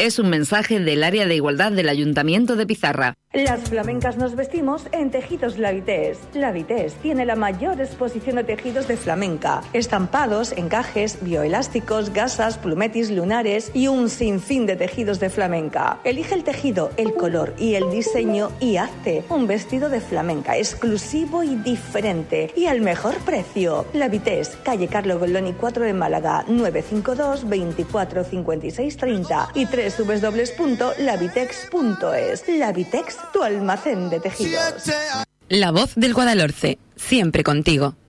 es un mensaje del Área de Igualdad del Ayuntamiento de Pizarra. Las flamencas nos vestimos en Tejidos La Vitesse. La Vitesse tiene la mayor exposición de tejidos de flamenca. Estampados, encajes, bioelásticos, gasas, plumetis, lunares y un sinfín de tejidos de flamenca. Elige el tejido, el color y el diseño y hazte un vestido de flamenca exclusivo y diferente y al mejor precio. La Vitesse, calle Carlo Golloni 4 de Málaga, 952 24 56 30 y www.lavitex.es. La Vitex, tu almacén de tejidos. La voz del Guadalhorce, siempre contigo.